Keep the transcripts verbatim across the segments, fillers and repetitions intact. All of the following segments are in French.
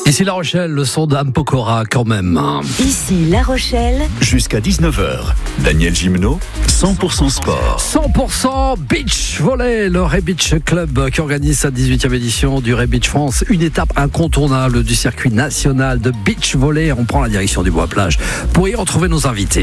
Ici La Rochelle, le son d'Anne Pokora quand même. Ici La Rochelle. Jusqu'à dix-neuf heures, Daniel Gimeno, cent pour cent sport. cent pour cent beach volley, le Ray Beach Club qui organise sa dix-huitième édition du Ray Beach France. Une étape incontournable du circuit national de beach volley. On prend la direction du Bois-Plage pour y retrouver nos invités.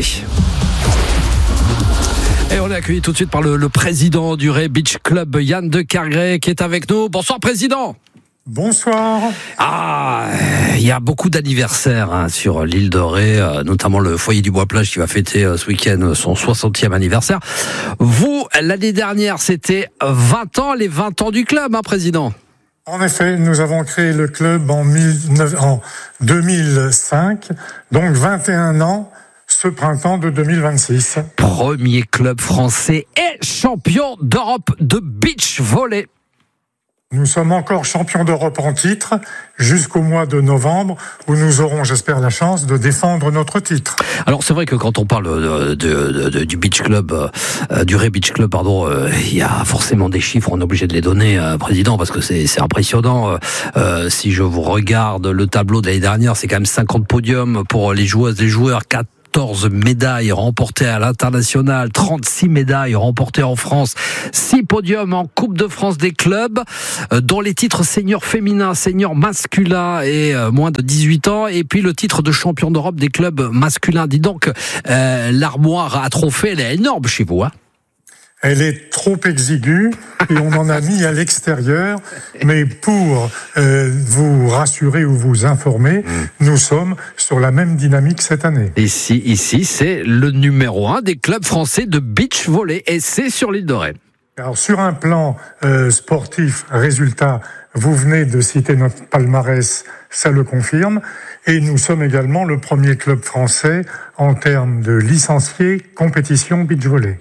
Et on est accueilli tout de suite par le, le président du Ray Beach Club, Yann de Cargray, qui est avec nous. Bonsoir président. Bonsoir. Ah, il y a beaucoup d'anniversaires hein, sur l'île de Ré, euh, notamment le foyer du Bois-Plage qui va fêter euh, ce week-end son soixantième anniversaire. Vous, l'année dernière, c'était vingt ans, les vingt ans du club, hein, président. En effet, nous avons créé le club en, en deux mille cinq, donc vingt et un ans ce printemps de deux mille vingt-six. Premier club français et champion d'Europe de beach volley. Nous sommes encore champions d'Europe en titre jusqu'au mois de novembre où nous aurons, j'espère, la chance de défendre notre titre. Alors c'est vrai que quand on parle de, de, de, du Beach Club, euh, du Ray Beach Club, pardon, euh, il y a forcément des chiffres, on est obligé de les donner, euh, président, parce que c'est, c'est impressionnant. Euh, si je vous regarde le tableau de l'année dernière, c'est quand même cinquante podiums pour les joueuses, les joueurs, quatre quatorze médailles remportées à l'international, trente-six médailles remportées en France, six podiums en Coupe de France des clubs, dont les titres seniors féminins, seniors masculins et moins de dix-huit ans, et puis le titre de champion d'Europe des clubs masculins. Dis donc, euh, l'armoire à trophées, elle est énorme chez vous, hein? Elle est trop exiguë et on en a mis à l'extérieur. Mais pour euh, vous rassurer ou vous informer, mmh. nous sommes sur la même dynamique cette année. Ici, ici, c'est le numéro un des clubs français de beach volley et c'est sur l'île de Ré. Alors sur un plan euh, sportif, résultat, vous venez de citer notre palmarès, ça le confirme. Et nous sommes également le premier club français en termes de licenciés compétition beach volley.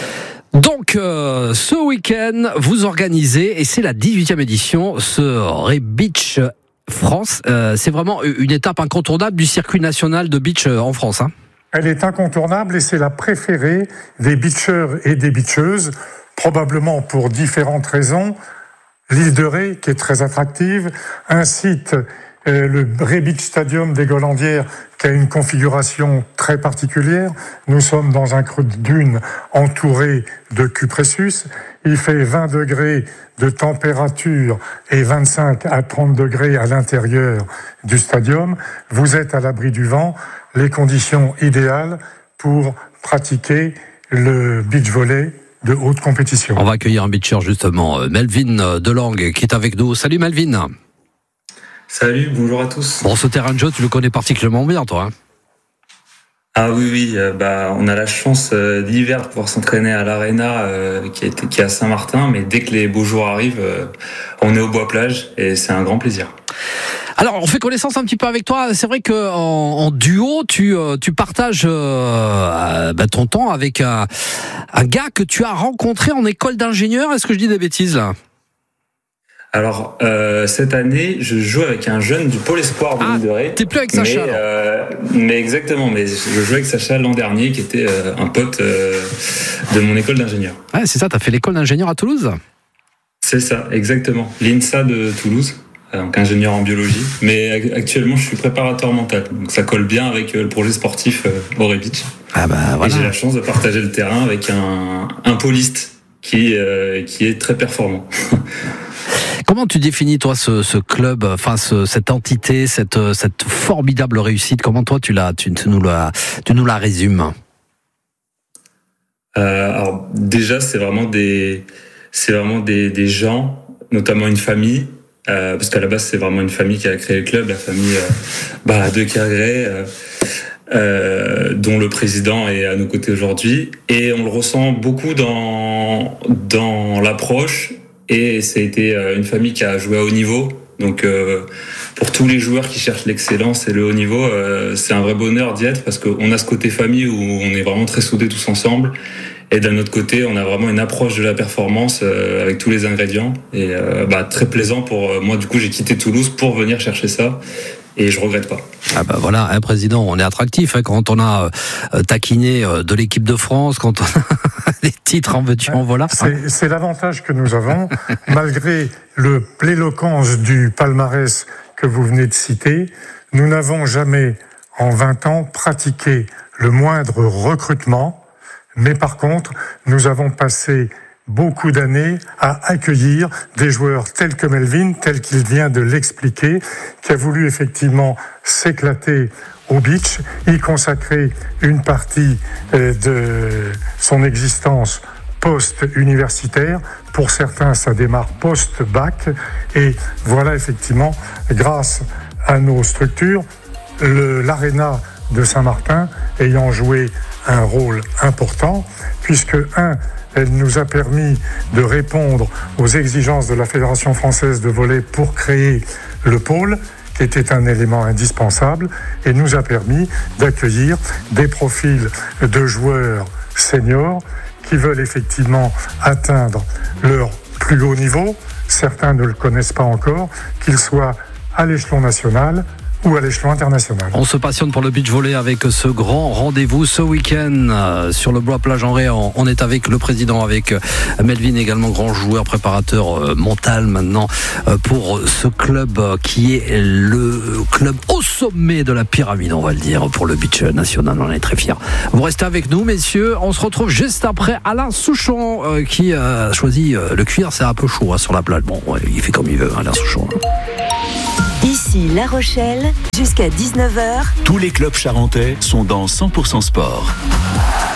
Donc, euh, ce week-end, vous organisez, et c'est la dix-huitième édition, ce Ray Beach France. Euh, c'est vraiment une étape incontournable du circuit national de beach en France. Hein. Elle est incontournable et c'est la préférée des beacheurs et des beacheuses, probablement pour différentes raisons. L'île de Ré, qui est très attractive, un site, euh, le Ray Beach Stadium des Golandières, qui a une configuration très particulière. Nous sommes dans un creux de dune entouré de cupressus. Il fait vingt degrés de température et vingt-cinq à trente degrés à l'intérieur du stadium. Vous êtes à l'abri du vent, les conditions idéales pour pratiquer le beach volley de haute compétition. On va accueillir un beacher justement, Melvin Delangue, qui est avec nous. Salut Melvin. Salut, bonjour à tous. Bon, ce terrain de jeu, tu le connais particulièrement bien, toi. Hein ah oui, oui, euh, bah, on a la chance euh, d'hiver de pouvoir s'entraîner à l'Arena euh, qui, est, qui est à Saint-Martin, mais dès que les beaux jours arrivent, euh, on est au Bois-Plage et c'est un grand plaisir. Alors, on fait connaissance un petit peu avec toi. C'est vrai que en, en duo, tu, tu partages euh, bah, ton temps avec un, un gars que tu as rencontré en école d'ingénieur. Est-ce que je dis des bêtises là ? Alors, euh, cette année, je joue avec un jeune du Pôle Espoir de ah, l'île de Ré. T'es plus avec Sacha, mais, euh, mais exactement, mais je jouais avec Sacha l'an dernier, qui était euh, un pote euh, de mon école d'ingénieur. Ouais, c'est ça, t'as fait l'école d'ingénieur à Toulouse ? C'est ça, exactement. L'INSA de Toulouse, donc ingénieur en biologie. Mais actuellement, je suis préparateur mental. Donc ça colle bien avec le projet sportif au Ray Beach. Ah bah, voilà. Et j'ai la chance de partager le terrain avec un, un pôliste qui, euh, qui est très performant. Comment tu définis toi ce, ce club, enfin ce, cette entité, cette, cette formidable réussite ? Comment toi tu la, tu, tu nous la, tu nous la résumes ? euh, Alors déjà c'est vraiment des, c'est vraiment des, des gens, notamment une famille, euh, parce qu'à la base c'est vraiment une famille qui a créé le club, la famille euh, bah, de Cargray, euh, euh, dont le président est à nos côtés aujourd'hui, et on le ressent beaucoup dans dans l'approche. Et ça a été une famille qui a joué à haut niveau. Donc, euh, pour tous les joueurs qui cherchent l'excellence et le haut niveau, euh, c'est un vrai bonheur d'y être parce qu'on a ce côté famille où on est vraiment très soudés tous ensemble. Et d'un autre côté, on a vraiment une approche de la performance euh, avec tous les ingrédients. Et euh, bah, très plaisant pour euh, moi. Du coup, j'ai quitté Toulouse pour venir chercher ça. Et je regrette pas. Ah bah voilà, hein, président, on est attractif hein, quand on a euh, taquiné euh, de l'équipe de France, quand on a des titres en veux-tu en voilà. C'est, c'est l'avantage que nous avons, malgré le, l'éloquence du palmarès que vous venez de citer, nous n'avons jamais, en vingt ans, pratiqué le moindre recrutement, mais par contre, nous avons passé beaucoup d'années à accueillir des joueurs tels que Melvin, tel qu'il vient de l'expliquer, qui a voulu effectivement s'éclater au beach, y consacrer une partie de son existence post-universitaire. Pour certains, ça démarre post-bac. Et voilà, effectivement, grâce à nos structures, le, l'Arena de Saint-Martin ayant joué un rôle important, puisque, un, elle nous a permis de répondre aux exigences de la Fédération française de volley pour créer le pôle, qui était un élément indispensable, et nous a permis d'accueillir des profils de joueurs seniors qui veulent effectivement atteindre leur plus haut niveau. Certains ne le connaissent pas encore, qu'ils soient à l'échelon national ou à l'échelon international. On se passionne pour le beach volley avec ce grand rendez-vous ce week-end euh, sur le Bois Plage en Ré. On, on est avec le président, avec euh, Melvin, également grand joueur, préparateur euh, mental maintenant euh, pour ce club euh, qui est le club au sommet de la pyramide, on va le dire, pour le beach national. On est très fiers. Vous restez avec nous, messieurs. On se retrouve juste après Alain Souchon euh, qui a choisi euh, le cuir. C'est un peu chaud hein, sur la plage. Bon, ouais, il fait comme il veut, Alain Souchon. Ici La Rochelle, jusqu'à dix-neuf heures. Tous les clubs charentais sont dans cent pour cent sport.